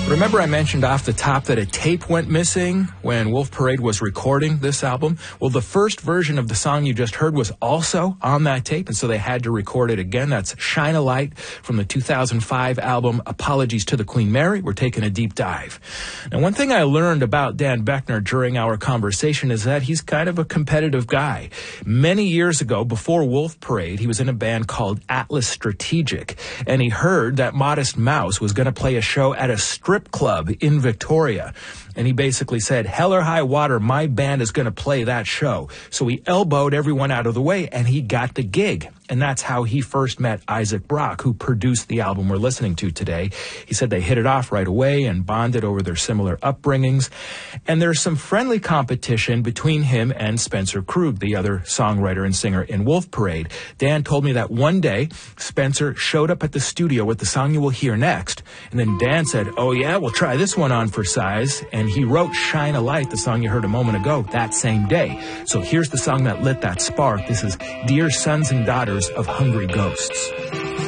Remember I mentioned off the top that a tape went missing when Wolf Parade was recording this album? Well, the first version of the song you just heard was also on that tape, and so they had to record it again. That's Shine a Light from the 2005 album Apologies to the Queen Mary. We're taking a deep dive. Now, one thing I learned about Dan Boeckner during our conversation is that he's kind of a competitive guy. Many years ago, before Wolf Parade, he was in a band called Atlas Strategic, and he heard that Modest Mouse was going to play a show at a strip club in Victoria. And he basically said, hell or high water, my band is going to play that show. So he elbowed everyone out of the way, and he got the gig. And that's how he first met Isaac Brock, who produced the album we're listening to today. He said they hit it off right away and bonded over their similar upbringings. And there's some friendly competition between him and Spencer Krug, the other songwriter and singer in Wolf Parade. Dan told me that one day Spencer showed up at the studio with the song you will hear next. And then Dan said, oh yeah, we'll try this one on for size. And he wrote Shine a Light, the song you heard a moment ago, that same day. So here's the song that lit that spark. This is Dear Sons and Daughters of Hungry Ghosts.